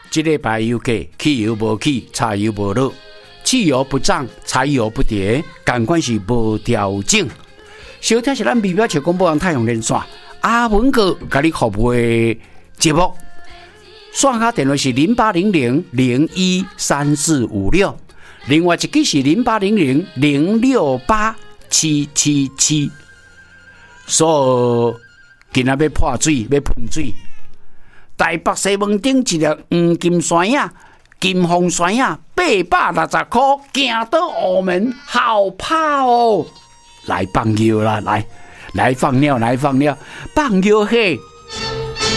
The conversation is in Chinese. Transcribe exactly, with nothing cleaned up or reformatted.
这礼拜油价汽油无起，柴油无落，汽油不涨，柴油不跌，感官是无调整。收听是咱微表情广播网太阳连线阿文哥甲你服务的节目，线下电话是零八零零零一三四五六，另外一支是零八零零零六八七七七。所以今仔要破水，要喷水。台北西门町一粒黄金山呀，金凤山呀，八百六十块，行到澳门好怕哦！来放尿啦，来来放尿，来放尿，放尿嘿，